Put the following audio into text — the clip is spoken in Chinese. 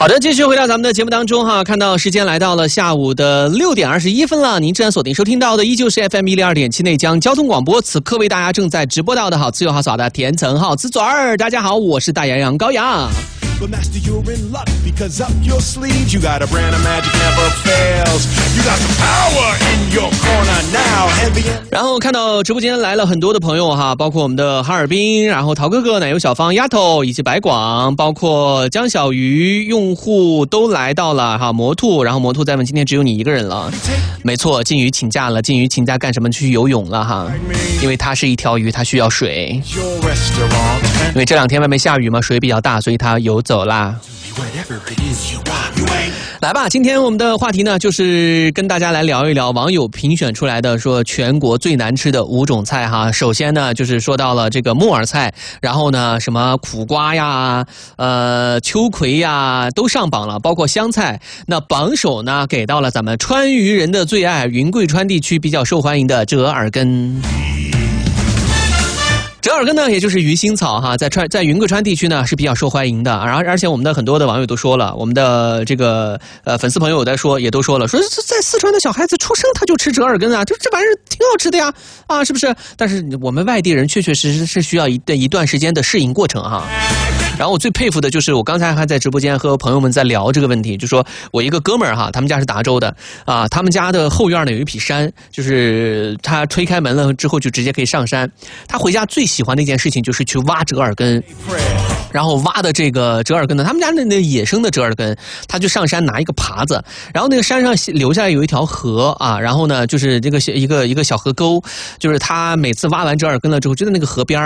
好的，继续回到咱们的节目当中哈，看到时间来到了下午的6点21分了，您正在锁定收听到的依旧是 FM 102.7内江交通广播，此刻为大家正在直播到的好自由好耍的甜橙好滋嘴儿，大家好，我是大洋洋高阳。But master, you're in luck because up your sleeves you got a brand of magic never fails. You got some power in your corner now. 然后看到直播间来了很多的朋友哈，包括我们的哈尔滨，然后陶哥哥、奶油小芳、丫头以及白广，包括江小鱼用户都来到了哈。魔兔，然后魔兔在问今天只有你一个人了，没错，靖宇请假了，靖宇请假干什么？去游泳了哈，因为他是一条鱼，他需要水。因为这两天外面下雨嘛，水比较大，所以他游走啦。来吧，今天我们的话题呢，就是跟大家来聊一聊网友评选出来的说全国最难吃的5种菜哈。首先呢，就是说到了这个木耳菜，然后呢，什么苦瓜呀、秋葵呀都上榜了，包括香菜。那榜首呢，给到了咱们川渝人的最爱，云贵川地区比较受欢迎的折耳根。折耳根呢，也就是鱼腥草哈，在云贵川地区呢是比较受欢迎的。而且我们的很多的网友都说了，我们的这个粉丝朋友也都说了，说在四川的小孩子出生他就吃折耳根啊，这玩意儿挺好吃的呀，啊，是不是？但是我们外地人确实是需要一段时间的适应过程哈。然后我最佩服的就是我刚才还在直播间和朋友们在聊这个问题，就说我一个哥们儿哈，他们家是达州的啊，他们家的后院呢有一匹山，就是他推开门了之后就直接可以上山。他回家最喜欢的一件事情就是去挖折耳根，然后挖的这个折耳根呢，他们家那野生的折耳根，他就上山拿一个耙子，然后那个山上留下来有一条河啊，然后呢就是这个一个小河沟，就是他每次挖完折耳根了之后，就在那个河边